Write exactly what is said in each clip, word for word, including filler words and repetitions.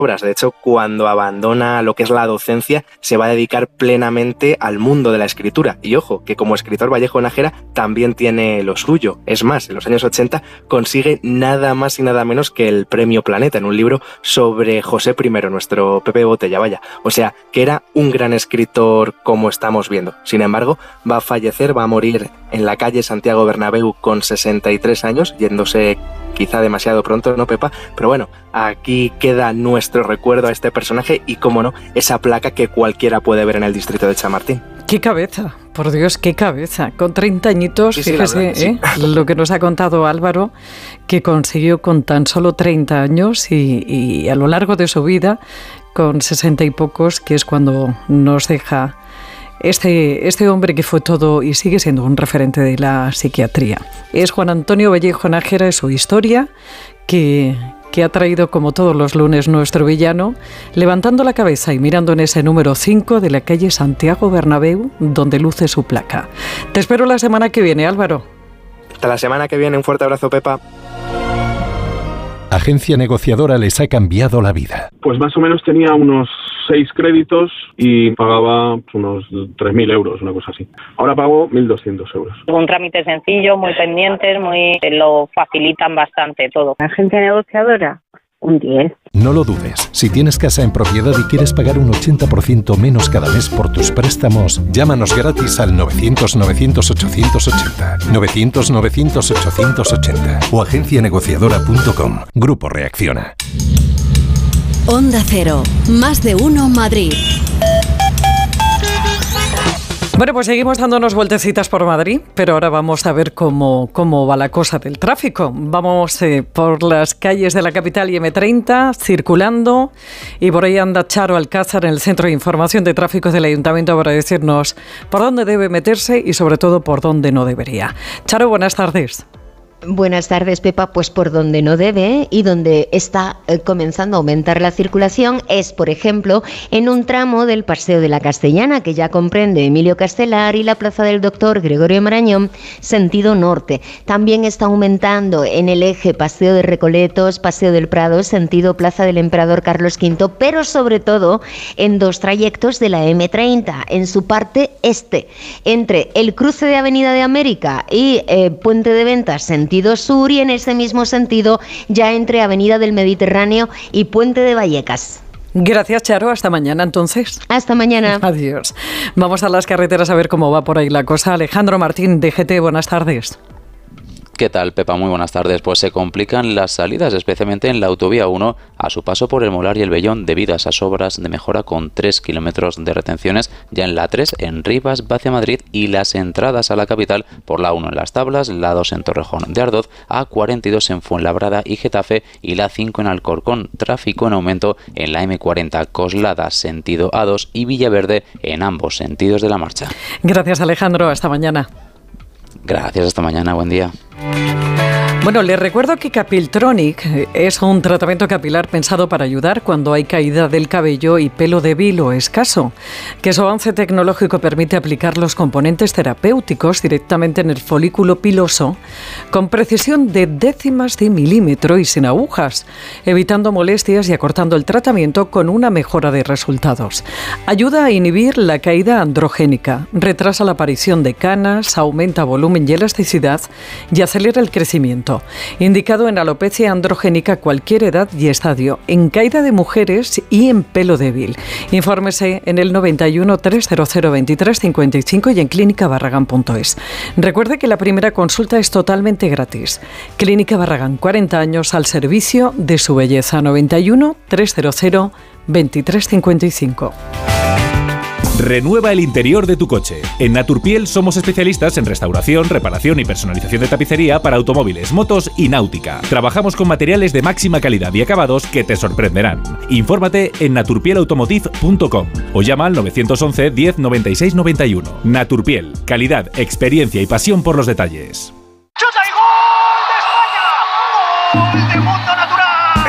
obras. De hecho, cuando abandona lo que es la docencia, se va a dedicar plenamente al mundo de la escritura. Y ojo, que como escritor Vallejo Nájera también tiene lo suyo. Es más, en los años ochenta consigue nada más y nada menos que el Premio Planeta en un libro sobre José primero, nuestro Pepe Botella, vaya. O sea, que era un gran escritor como estamos viendo. Sin embargo, va a fallecer, va a morir en la calle Santiago Bernabéu con sesenta y tres años, yéndose quizá demasiado pronto, ¿no, Pepa? Pero bueno, aquí queda nuestro recuerdo a este personaje y, cómo no, esa placa que cualquiera puede ver en el distrito de Chamartín. ¡Qué cabeza! Por Dios, qué cabeza. Con treinta añitos, sí, sí, fíjese, verdad, sí. ¿eh? Lo que nos ha contado Álvaro, que consiguió con tan solo treinta años y, y a lo largo de su vida, con sesenta y pocos, que es cuando nos deja Este, este hombre que fue todo y sigue siendo un referente de la psiquiatría. Es Juan Antonio Vallejo Nájera y su historia, que, que ha traído como todos los lunes nuestro villano, levantando la cabeza y mirando en ese número cinco de la calle Santiago Bernabéu, donde luce su placa. Te espero la semana que viene, Álvaro. Hasta la semana que viene, un fuerte abrazo, Pepa. Agencia Negociadora les ha cambiado la vida. Pues más o menos tenía unos seis créditos y pagaba unos tres mil euros, una cosa así. Ahora pago mil doscientos euros. Un trámite sencillo, muy pendientes, muy lo facilitan bastante todo. Agencia Negociadora, un diez. No lo dudes. Si tienes casa en propiedad y quieres pagar un ochenta por ciento menos cada mes por tus préstamos, llámanos gratis al novecientos novecientos ochocientos ochenta, novecientos novecientos ochocientos ochenta o agencia negociadora punto com. Grupo Reacciona. Onda Cero, más de uno Madrid. Bueno, pues seguimos dándonos vueltecitas por Madrid, pero ahora vamos a ver cómo, cómo va la cosa del tráfico. Vamos eh, por las calles de la capital y eme treinta, circulando, y por ahí anda Charo Alcázar en el Centro de Información de Tráfico del Ayuntamiento para decirnos por dónde debe meterse y sobre todo por dónde no debería. Charo, buenas tardes. Buenas tardes, Pepa. Pues por donde no debe y donde está eh, comenzando a aumentar la circulación es, por ejemplo, en un tramo del Paseo de la Castellana, que ya comprende Emilio Castelar y la Plaza del Doctor Gregorio Marañón, sentido norte. También está aumentando en el eje Paseo de Recoletos, Paseo del Prado, sentido Plaza del Emperador Carlos quinto, pero sobre todo en dos trayectos de la eme treinta, en su parte este, entre el cruce de Avenida de América y eh, Puente de Ventas, sentido sur, y en ese mismo sentido ya entre Avenida del Mediterráneo y Puente de Vallecas. Gracias, Charo. Hasta mañana, entonces. Hasta mañana. Adiós. Vamos a las carreteras a ver cómo va por ahí la cosa. Alejandro Martín, de G T, buenas tardes. ¿Qué tal, Pepa? Muy buenas tardes. Pues se complican las salidas, especialmente en la autovía uno, a su paso por el Molar y el Vellón, debido a esas obras de mejora con tres kilómetros de retenciones, ya en la tres, en Rivas, hacia Madrid, y las entradas a la capital por la uno en Las Tablas, la dos en Torrejón de Ardoz, A cuarenta y dos en Fuenlabrada y Getafe, y la cinco en Alcorcón. Tráfico en aumento en la eme cuarenta, Coslada, sentido A dos, y Villaverde, en ambos sentidos de la marcha. Gracias, Alejandro. Hasta mañana. Gracias, hasta mañana. Buen día. Bueno, les recuerdo que Capiltronic es un tratamiento capilar pensado para ayudar cuando hay caída del cabello y pelo débil o escaso, que su avance tecnológico permite aplicar los componentes terapéuticos directamente en el folículo piloso con precisión de décimas de milímetro y sin agujas, evitando molestias y acortando el tratamiento con una mejora de resultados. Ayuda a inhibir la caída androgénica, retrasa la aparición de canas, aumenta volumen y elasticidad y acelera el crecimiento. Indicado en alopecia androgénica a cualquier edad y estadio, en caída de mujeres y en pelo débil. Infórmese en el noventa y uno, trescientos veintitrés, cincuenta y cinco y en clínica barragán punto es. Recuerde que la primera consulta es totalmente gratis. Clínica Barragán, cuarenta años al servicio de su belleza. noventa y uno, trescientos veintitrés, cincuenta y cinco. Renueva el interior de tu coche. En Naturpiel somos especialistas en restauración, reparación y personalización de tapicería para automóviles, motos y náutica. Trabajamos con materiales de máxima calidad y acabados que te sorprenderán. Infórmate en naturpiel automotive punto com o llama al novecientos once, diez, noventa y seis, noventa y uno. Naturpiel, calidad, experiencia y pasión por los detalles. ¡Chuta y gol de España! ¡Gol de Mundo Natural!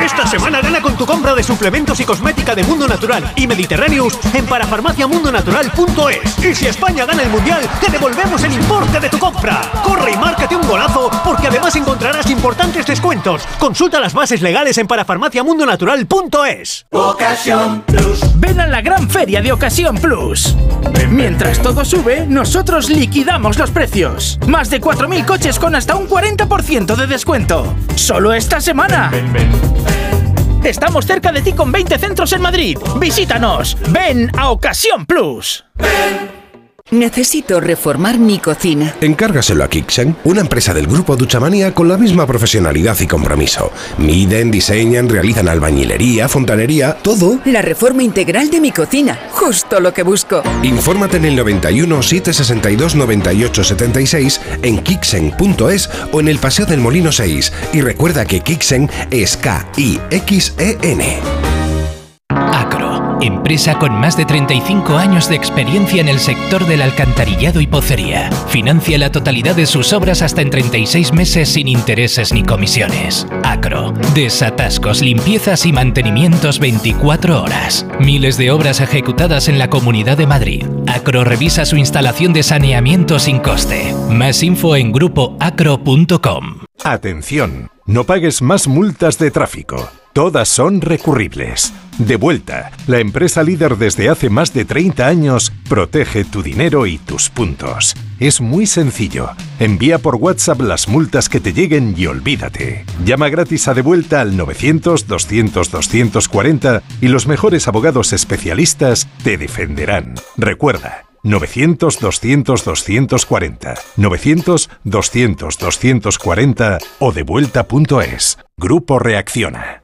Esta semana gana con tu compra de suplementos y cosmética de Mundo Natural y Mediterraneous en parafarmacia mundo natural punto es. Y si España gana el Mundial, te devolvemos el importe de tu compra. Corre y márcate un golazo, porque además encontrarás importantes descuentos. Consulta las bases legales en parafarmacia mundo natural punto es. Ocasión Plus. Ven a la gran feria de Ocasión Plus. Mientras todo sube, nosotros liquidamos los precios. Más de cuatro mil coches con hasta un cuarenta por ciento de descuento. Solo esta semana. Ven, ven, ven. Estamos cerca de ti con veinte centros en Madrid. Visítanos. Ven a Ocasión Plus. Ven. Necesito reformar mi cocina. Encárgaselo a Kixen, una empresa del grupo Duchamanía con la misma profesionalidad y compromiso. Miden, diseñan, realizan albañilería, fontanería, todo. La reforma integral de mi cocina, justo lo que busco. Infórmate en el noventa y uno, setecientos sesenta y dos, noventa y ocho setenta y seis, en kixen punto es o en el Paseo del Molino seis. Y recuerda que Kixen es K I X E N. Acro, empresa con más de treinta y cinco años de experiencia en el sector del alcantarillado y pocería. Financia la totalidad de sus obras hasta en treinta y seis meses sin intereses ni comisiones. Acro, desatascos, limpiezas y mantenimientos veinticuatro horas. Miles de obras ejecutadas en la Comunidad de Madrid. Acro revisa su instalación de saneamiento sin coste. Más info en grupo acro punto com. Atención, no pagues más multas de tráfico. Todas son recurribles. Devuelta, la empresa líder desde hace más de treinta años, protege tu dinero y tus puntos. Es muy sencillo. Envía por WhatsApp las multas que te lleguen y olvídate. Llama gratis a Devuelta al novecientos, doscientos, doscientos cuarenta y los mejores abogados especialistas te defenderán. Recuerda, novecientos, doscientos, doscientos cuarenta, novecientos, doscientos, doscientos cuarenta o devuelta punto es. Grupo Reacciona.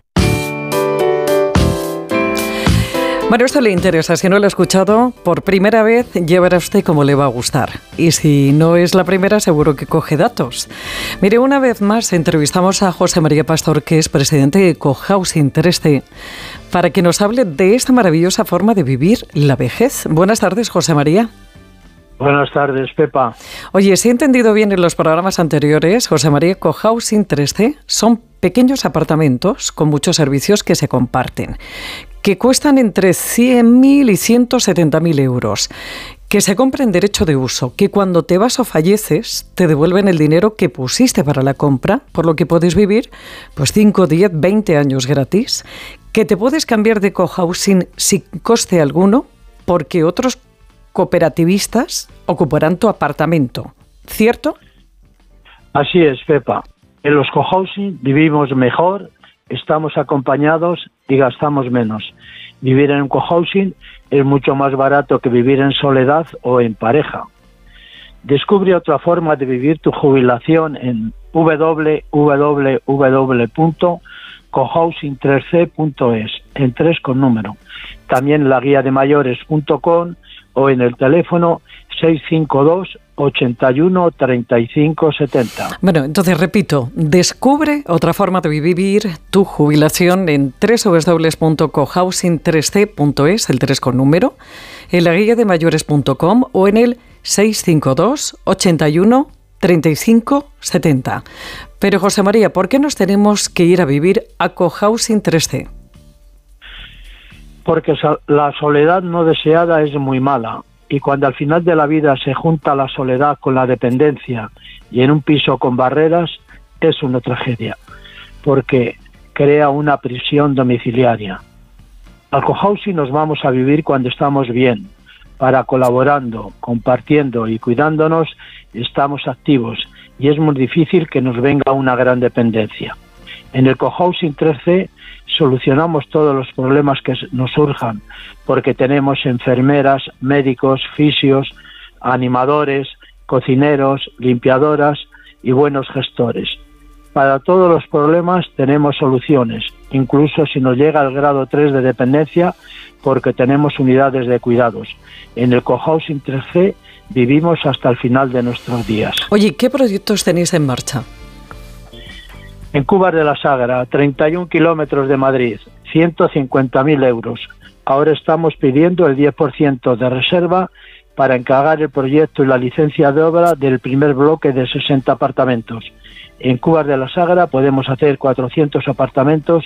Bueno, esto le interesa. Si no lo ha escuchado, por primera vez ya verá usted cómo le va a gustar. Y si no es la primera, seguro que coge datos. Mire, una vez más entrevistamos a José María Pastor, que es presidente de Cohousing tres C, para que nos hable de esta maravillosa forma de vivir la vejez. Buenas tardes, José María. Buenas tardes, Pepa. Oye, si he entendido bien en los programas anteriores, José María, Cohousing tres C son pequeños apartamentos con muchos servicios que se comparten, que cuestan entre cien mil y ciento setenta mil euros, que se compran derecho de uso, que cuando te vas o falleces te devuelven el dinero que pusiste para la compra, por lo que puedes vivir pues cinco, diez, veinte años gratis, que te puedes cambiar de cohousing sin coste alguno, porque otros cooperativistas ocuparán tu apartamento, ¿cierto? Así es, Pepa. En los cohousing vivimos mejor, estamos acompañados y gastamos menos. Vivir en un cohousing es mucho más barato que vivir en soledad o en pareja. Descubre otra forma de vivir tu jubilación en doble u doble u doble u punto cohousing tres c punto es, en tres con número. También en la guía de mayores punto com o en el teléfono seis cinco dos, ochenta y uno, treinta y cinco setenta. Bueno, entonces repito, descubre otra forma de vivir tu jubilación en doble u doble u doble u punto cohousing tres c punto es, el tres con número, en la guía de mayores punto com o en el seis cinco dos, ochenta y uno, treinta y cinco setenta. Pero José María, ¿por qué nos tenemos que ir a vivir a Cohousing tres C? Porque la soledad no deseada es muy mala. Y cuando al final de la vida se junta la soledad con la dependencia y en un piso con barreras, es una tragedia, porque crea una prisión domiciliaria. Al cohousing nos vamos a vivir cuando estamos bien, para colaborando, compartiendo y cuidándonos, estamos activos y es muy difícil que nos venga una gran dependencia. En el Cohousing tres C solucionamos todos los problemas que nos surjan, porque tenemos enfermeras, médicos, fisios, animadores, cocineros, limpiadoras y buenos gestores. Para todos los problemas tenemos soluciones, incluso si nos llega al grado tres de dependencia, porque tenemos unidades de cuidados. En el Cohousing tres C vivimos hasta el final de nuestros días. Oye, ¿qué proyectos tenéis en marcha? En Cubas de la Sagra, treinta y un kilómetros de Madrid, ciento cincuenta mil euros. Ahora estamos pidiendo el diez por ciento de reserva para encargar el proyecto y la licencia de obra del primer bloque de sesenta apartamentos. En Cubas de la Sagra podemos hacer cuatrocientos apartamentos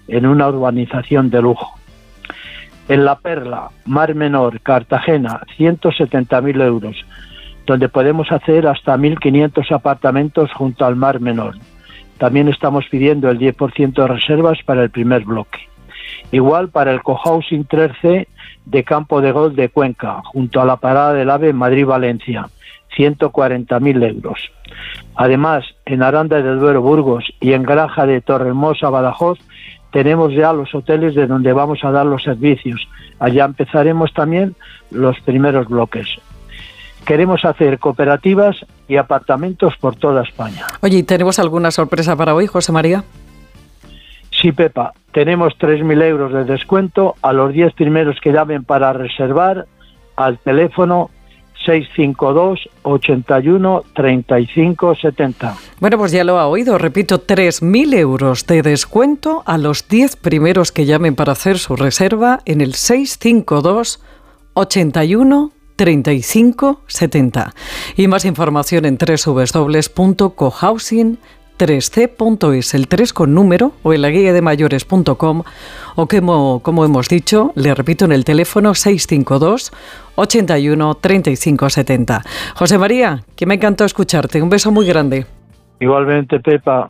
en una urbanización de lujo. En La Perla, Mar Menor, Cartagena, ciento setenta mil euros, donde podemos hacer hasta mil quinientos apartamentos junto al Mar Menor. También estamos pidiendo el diez por ciento de reservas para el primer bloque. Igual para el cohousing tres C de Campo de Gol de Cuenca, junto a la parada del AVE Madrid-Valencia, ciento cuarenta mil euros. Además, en Aranda de Duero, Burgos y en Granja de Torrehermosa, Badajoz, tenemos ya los hoteles de donde vamos a dar los servicios. Allá empezaremos también los primeros bloques. Queremos hacer cooperativas y apartamentos por toda España. Oye, ¿y tenemos alguna sorpresa para hoy, José María? Sí, Pepa, tenemos tres mil euros de descuento a los diez primeros que llamen para reservar al teléfono seis cinco dos, ochenta y uno, treinta y cinco setenta. Bueno, pues ya lo ha oído, repito, tres mil euros de descuento a los diez primeros que llamen para hacer su reserva en el seis cinco dos, ochenta y uno, treinta y cinco setenta. Y más información en doble u doble u doble u punto cohousing tres c punto es, el tres con número, o en la guía de mayores punto com, o como, como hemos dicho, le repito, en el teléfono seis cinco dos, ochenta y uno, treinta y cinco setenta. José María, que me encantó escucharte. Un beso muy grande. Igualmente, Pepa.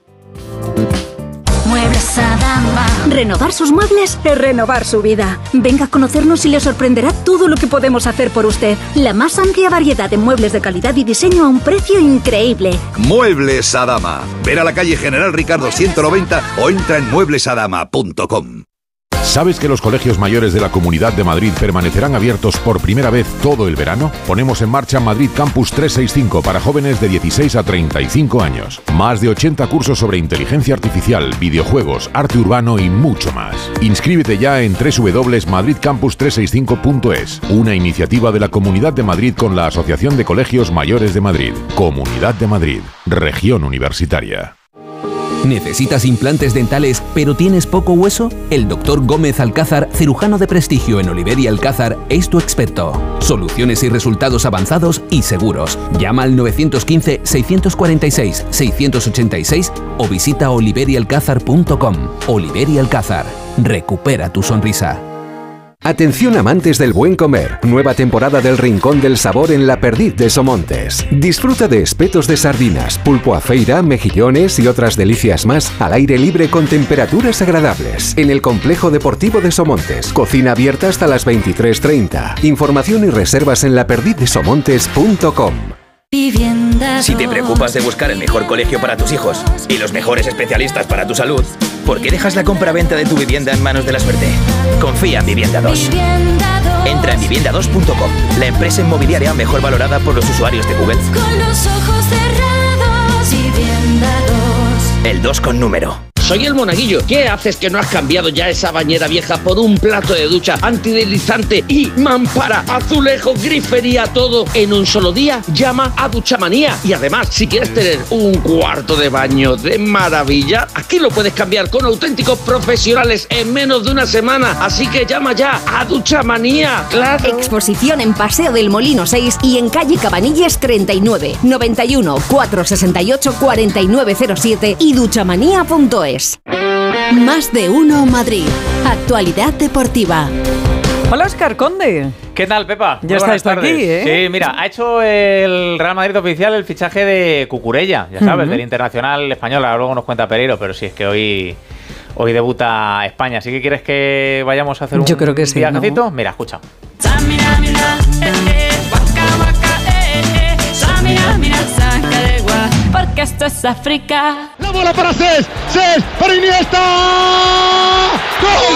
Muebles Adama. Renovar sus muebles es renovar su vida. Venga a conocernos y le sorprenderá todo lo que podemos hacer por usted. La más amplia variedad de muebles de calidad y diseño a un precio increíble. Muebles Adama. Ver a la calle General Ricardo ciento noventa o entra en muebles adama punto com. ¿Sabes que los colegios mayores de la Comunidad de Madrid permanecerán abiertos por primera vez todo el verano? Ponemos en marcha Madrid Campus trescientos sesenta y cinco para jóvenes de dieciséis a treinta y cinco años. Más de ochenta cursos sobre inteligencia artificial, videojuegos, arte urbano y mucho más. Inscríbete ya en doble u doble u doble u punto madrid campus trescientos sesenta y cinco punto es, una iniciativa de la Comunidad de Madrid con la Asociación de Colegios Mayores de Madrid. Comunidad de Madrid, región universitaria. ¿Necesitas implantes dentales pero tienes poco hueso? El doctor Gómez Alcázar, cirujano de prestigio en Oliver y Alcázar, es tu experto. Soluciones y resultados avanzados y seguros. Llama al nueve uno cinco, seis cuatro seis, seis ocho seis o visita oliver y alcázar punto com. Oliver y Alcázar. Recupera tu sonrisa. Atención amantes del buen comer, nueva temporada del Rincón del Sabor en La Perdiz de Somontes. Disfruta de espetos de sardinas, pulpo a feira, mejillones y otras delicias más al aire libre con temperaturas agradables. En el Complejo Deportivo de Somontes, cocina abierta hasta las veintitrés treinta. Información y reservas en la perdiz de somontes punto com. Si te preocupas de buscar el mejor colegio para tus hijos y los mejores especialistas para tu salud, ¿por qué dejas la compra-venta de tu vivienda en manos de la suerte? Confía en Vivienda dos. Entra en vivienda dos punto com, la empresa inmobiliaria mejor valorada por los usuarios de Google. Con los ojos cerrados, Vivienda dos. El dos con número. Soy el Monaguillo. ¿Qué haces que no has cambiado ya esa bañera vieja por un plato de ducha antideslizante y mampara, azulejo, grifería, todo en un solo día? Llama a Duchamanía. Y además, si quieres tener un cuarto de baño de maravilla, aquí lo puedes cambiar con auténticos profesionales en menos de una semana. Así que llama ya a Duchamanía. ¡Claro! Exposición en Paseo del Molino seis y en calle Cabanilles treinta y nueve, noventa y uno, cuatrocientos sesenta y ocho, cuarenta y nueve cero siete y duchamanía punto es. Más de uno Madrid. Actualidad deportiva. Hola, Óscar Conde. ¿Qué tal, Pepa? Ya estáis aquí, ¿eh? Sí, mira, ha hecho el Real Madrid oficial el fichaje de Cucurella, ya sabes, uh-huh. del Internacional español. Ahora luego nos cuenta Pereiro, pero sí, es que hoy, hoy debuta España. ¿Así que quieres que vayamos a hacer un Yo creo que sí, viajecito? ¿no? Mira, escucha. Porque esto es África. La bola para Cés, Cés para Iniesta. ¡Gol!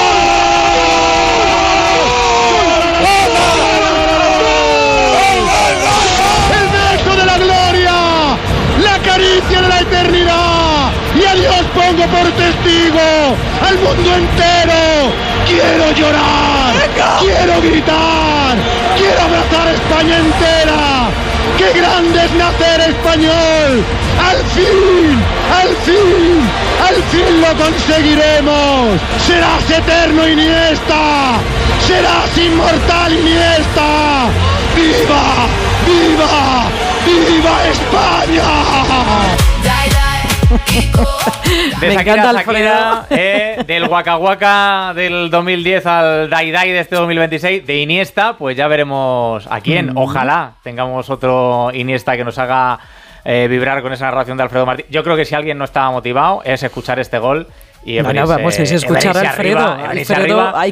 El beso de la gloria, la caricia de la eternidad. Y a Dios pongo por testigo, al mundo entero. Quiero llorar, quiero gritar, quiero abrazar a España entera. ¡Qué grande es nacer español! ¡Al fin! ¡Al fin! ¡Al fin lo conseguiremos! ¡Serás eterno Iniesta! ¡Serás inmortal Iniesta! ¡Viva! ¡Viva! ¡Viva España! De Me Shakira, encanta Shakira, eh, del Waka Waka del dos mil diez al Dai Dai de este dos mil veintiséis, de Iniesta, pues ya veremos a quién. Mm. Ojalá tengamos otro Iniesta que nos haga eh, vibrar con esa narración de Alfredo Martín. Yo creo que si alguien no estaba motivado es escuchar este gol. Y bueno, vamos, es escuchar a Alfredo. Arriba, Alfredo, hay